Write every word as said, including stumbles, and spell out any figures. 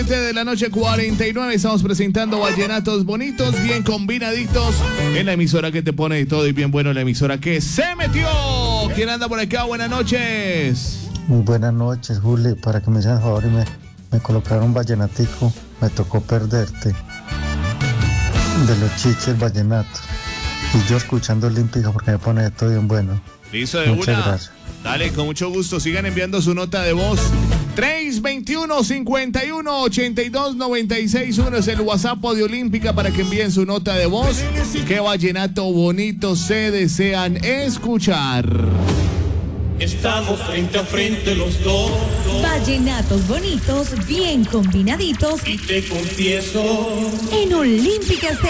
De la noche cuarenta y nueve, estamos presentando vallenatos bonitos, bien combinaditos, en la emisora que te pone de todo y bien bueno, la emisora que se metió. ¿Quién anda por acá? Buenas noches. Muy buenas noches, Juli. Para que me hicieran favor y me, me colocaron un vallenatico, me tocó perderte. De los chiches vallenatos. Y yo escuchando Olímpica porque me pone de todo bien bueno. Listo, de Muchas una. gracias. Dale, con mucho gusto. Sigan enviando su nota de voz. tres veintiuno, cincuenta y uno, ochenta y dos, noventa y seis uno es el WhatsApp de Olímpica para que envíen su nota de voz. Qué vallenato bonito se desean escuchar. Estamos frente a frente los dos. Vallenatos bonitos, bien combinaditos. Y te confieso. En Olímpica